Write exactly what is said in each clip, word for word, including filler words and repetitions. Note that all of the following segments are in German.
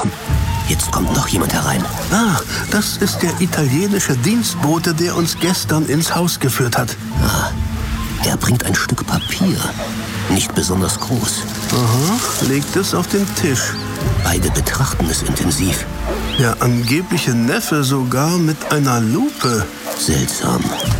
gesprochen. Jetzt kommt noch jemand herein. Ah, das ist der italienische Dienstbote, der uns gestern ins Haus geführt hat. Ah, er bringt ein Stück Papier. Nicht besonders groß. Aha, legt es auf den Tisch. Beide betrachten es intensiv. Der angebliche Neffe sogar mit einer Lupe. Seltsam.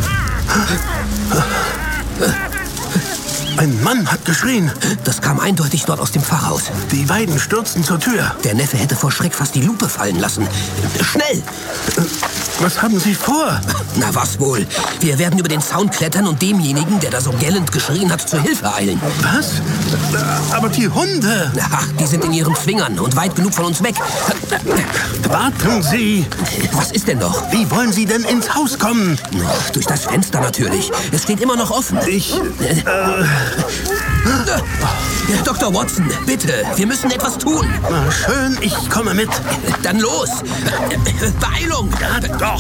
Ein Mann hat geschrien. Das kam eindeutig dort aus dem Pfarrhaus. Die beiden stürzten zur Tür. Der Neffe hätte vor Schreck fast die Lupe fallen lassen. Schnell! Was haben Sie vor? Na, was wohl? Wir werden über den Zaun klettern und demjenigen, der da so gellend geschrien hat, zur Hilfe eilen. Was? Aber die Hunde! Ach, die sind in ihren Zwingern und weit genug von uns weg. Warten Sie! Was ist denn noch? Wie wollen Sie denn ins Haus kommen? Ach, durch das Fenster natürlich. Es steht immer noch offen. Ich... Äh... Doktor Watson, bitte, wir müssen etwas tun. Na schön, ich komme mit. Dann los. Beeilung. Ja, doch.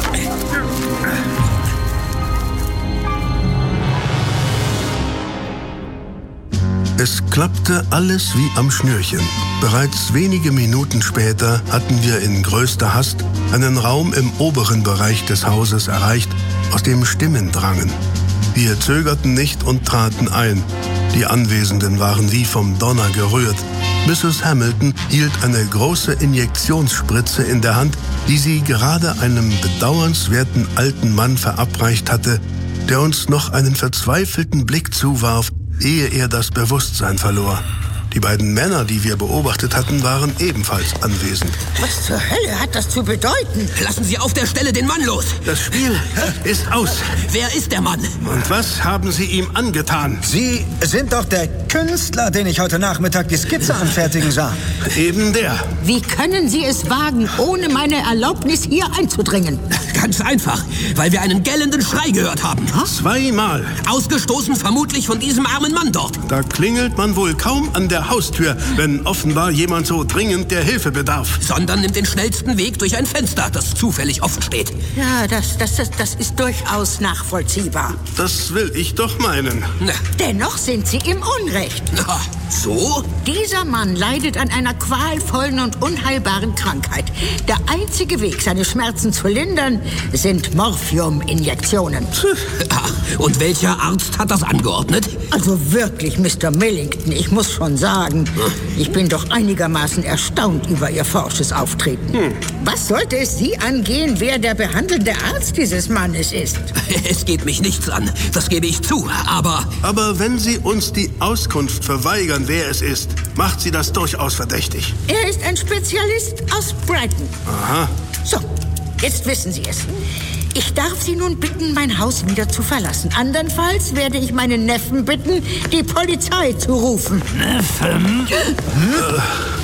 Es klappte alles wie am Schnürchen. Bereits wenige Minuten später hatten wir in größter Hast einen Raum im oberen Bereich des Hauses erreicht, aus dem Stimmen drangen. Wir zögerten nicht und traten ein. Die Anwesenden waren wie vom Donner gerührt. Misses Hamilton hielt eine große Injektionsspritze in der Hand, die sie gerade einem bedauernswerten alten Mann verabreicht hatte, der uns noch einen verzweifelten Blick zuwarf, ehe er das Bewusstsein verlor. Die beiden Männer, die wir beobachtet hatten, waren ebenfalls anwesend. Was zur Hölle hat das zu bedeuten? Lassen Sie auf der Stelle den Mann los. Das Spiel ist aus. Wer ist der Mann? Und was haben Sie ihm angetan? Sie sind doch der Künstler, den ich heute Nachmittag die Skizze anfertigen sah. Eben der. Wie können Sie es wagen, ohne meine Erlaubnis hier einzudringen? Ganz einfach, weil wir einen gellenden Schrei gehört haben. Zweimal. Ausgestoßen vermutlich von diesem armen Mann dort. Da klingelt man wohl kaum an der Haustür, wenn offenbar jemand so dringend der Hilfe bedarf. Sondern nimmt den schnellsten Weg durch ein Fenster, das zufällig offen steht. Ja, das, das, das, das ist durchaus nachvollziehbar. Das will ich doch meinen. Na, Dennoch sind Sie im Unrecht. na, so? Dieser Mann leidet an einer qualvollen und unheilbaren Krankheit. Der einzige Weg, seine Schmerzen zu lindern, sind Morphium-Injektionen. Ach, und welcher Arzt hat das angeordnet? Also wirklich, Mister Millington, ich muss schon sagen, ich bin doch einigermaßen erstaunt über Ihr forsches Auftreten. Hm. Was sollte es Sie angehen, wer der behandelnde Arzt dieses Mannes ist? Es geht mich nichts an, das gebe ich zu, aber... Aber wenn Sie uns die Auskunft verweigern, wer es ist, macht Sie das durchaus verdächtig. Er ist ein Spezialist aus Brighton. Aha. So, jetzt wissen Sie es. Ich darf Sie nun bitten, mein Haus wieder zu verlassen. Andernfalls werde ich meinen Neffen bitten, die Polizei zu rufen. Neffen? Hm?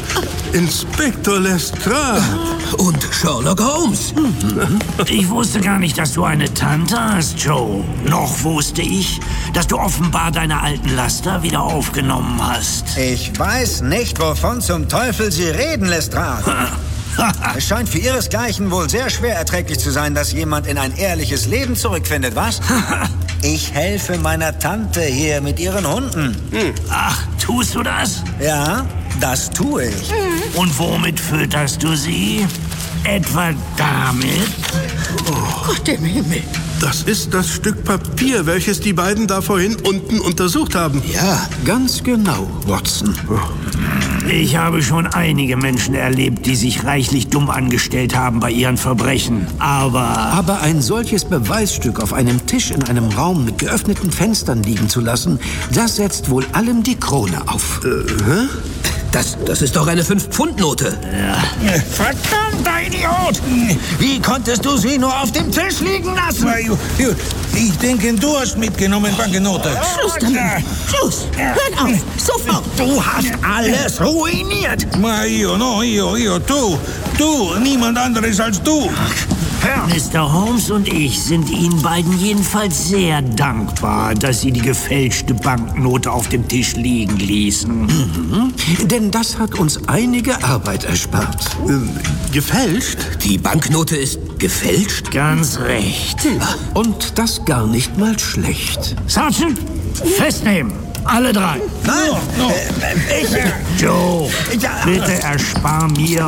Inspektor Lestrade. Und Sherlock Holmes. Ich wusste gar nicht, dass du eine Tante hast, Joe. Noch wusste ich, dass du offenbar deine alten Laster wieder aufgenommen hast. Ich weiß nicht, wovon zum Teufel Sie reden, Lestrade. Es scheint für Ihresgleichen wohl sehr schwer erträglich zu sein, dass jemand in ein ehrliches Leben zurückfindet, was? Ich helfe meiner Tante hier mit ihren Hunden. Hm. Ach, tust du das? Ja, das tue ich. Und womit fütterst du sie? Etwa damit? Oh Gott im Himmel. Das ist das Stück Papier, welches die beiden da vorhin unten untersucht haben. Ja, ganz genau, Watson. Ich habe schon einige Menschen erlebt, die sich reichlich dumm angestellt haben bei ihren Verbrechen. Aber... Aber ein solches Beweisstück auf einem Tisch in einem Raum mit geöffneten Fenstern liegen zu lassen, das setzt wohl allem die Krone auf. Äh, hä? Das, das ist doch eine fünf-Pfund-Note. Ja. Verdammter Idiot! Wie konntest du sie nur auf dem Tisch liegen lassen? Ich denke, du hast mitgenommen, Banknote. Schluss damit. Schluss. Hört auf. Sofort. Du hast alles ruiniert. Ma io, no, io, io, tu. Du, niemand anderes als du. Mister Holmes und ich sind Ihnen beiden jedenfalls sehr dankbar, dass Sie die gefälschte Banknote auf dem Tisch liegen ließen. Mhm. Denn das hat uns einige Arbeit erspart. Äh, gefälscht? Die Banknote ist gefälscht? Ganz recht. Und das gar nicht mal schlecht. Sergeant, festnehmen. Alle drei. Nein, No, no. Äh, ich... Joe, Ja. bitte erspar mir